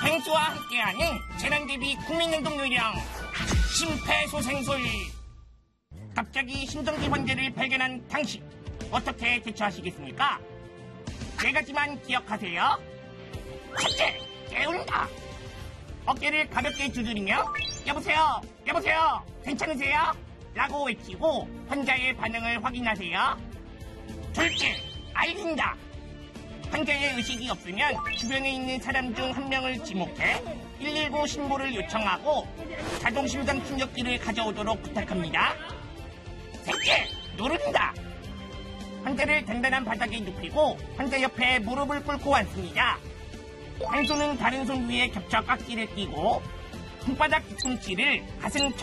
펭수와 함께하는 재난대비 국민행동 요령 심폐소생술. 갑자기 심정지 환자를 발견한 당신, 어떻게 대처하시겠습니까? 네 가지만 기억하세요. 첫째, 깨운다. 어깨를 가볍게 두드리며 여보세요, 여보세요, 괜찮으세요? 라고 외치고 환자의 반응을 확인하세요. 둘째, 알린다. 환자의 의식이 없으면 주변에 있는 사람 중 한 명을 지목해 119 신고를 요청하고 자동심장 충격기를 가져오도록 부탁합니다. 셋째, 누른다. 환자를 단단한 바닥에 눕히고 환자 옆에 무릎을 꿇고 앉습니다. 한 손은 다른 손 위에 겹쳐 깍지를 끼고 손바닥 뒤꿈치를 가슴